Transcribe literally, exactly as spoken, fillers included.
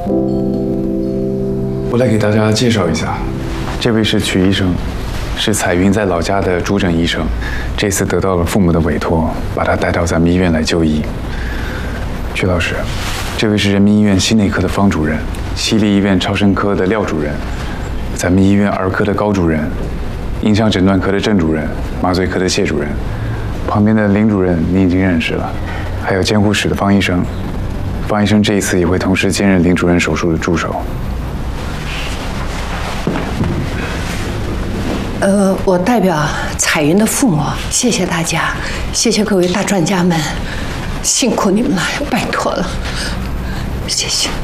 我来给大家介绍一下，这位是曲医生，是彩云在老家的主诊医生，这次得到了父母的委托，把他带到咱们医院来就医。曲老师，这位是人民医院心内科的方主任，西丽医院超声科的廖主任，咱们医院儿科的高主任，影像诊断科的郑主任，麻醉科的谢主任，旁边的林主任您已经认识了，还有监护室的方医生。方医生这一次也会同时兼任林主任手术的助手。 呃，我代表彩云的父母，谢谢大家，谢谢各位大专家们，辛苦你们了，拜托了，谢谢。